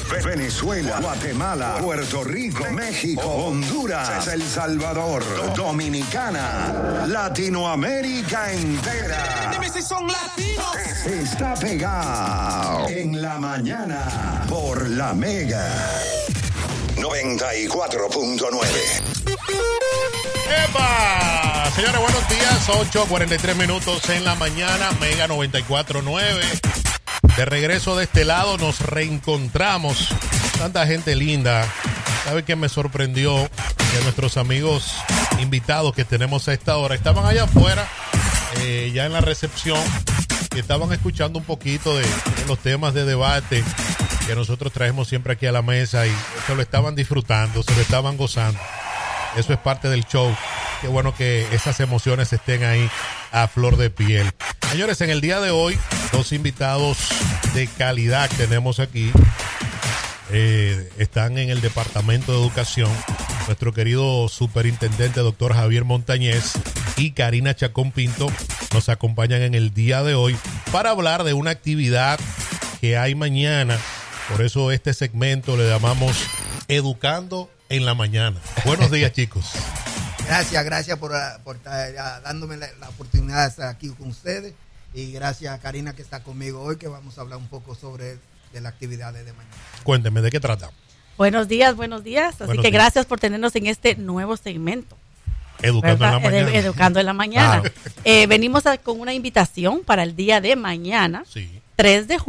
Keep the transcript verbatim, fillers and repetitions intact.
Venezuela, Guatemala, Puerto Rico, México, Honduras, El Salvador, Dominicana, Latinoamérica entera. Dime si son latinos. Está pegado en la mañana por La Mega noventa y cuatro punto nueve. ¡Epa! Señores, buenos días. ocho cuarenta y tres minutos en la mañana, Mega noventa y cuatro punto nueve. De regreso de este lado, nos reencontramos. Tanta gente linda. ¿Sabe qué me sorprendió? Que nuestros amigos invitados que tenemos a esta hora estaban allá afuera, eh, ya en la recepción, y estaban escuchando un poquito de, de los temas de debate que nosotros traemos siempre aquí a la mesa, y se lo estaban disfrutando, se lo estaban gozando. Eso es parte del show. Qué bueno que esas emociones estén ahí a flor de piel. Señores, en el día de hoy, dos invitados de calidad que tenemos aquí. Eh, están en el Departamento de Educación. Nuestro querido superintendente, doctor Javier Montañez, y Karina Chacón Pinto nos acompañan en el día de hoy para hablar de una actividad que hay mañana. Por eso este segmento le llamamos Educando en la Mañana. Buenos días, chicos. Gracias, gracias por, por estar dándome la, la oportunidad de estar aquí con ustedes. Y gracias a Karina que está conmigo hoy, que vamos a hablar un poco sobre de la actividad de mañana. Cuénteme, ¿de qué trata? Buenos días, buenos días. Así Buenos que días. Gracias por tenernos en este nuevo segmento. Educando en la ¿verdad? mañana. Ed- Educando en la mañana. Claro. Eh, venimos a- con una invitación para el día de mañana, Sí. tres de junio.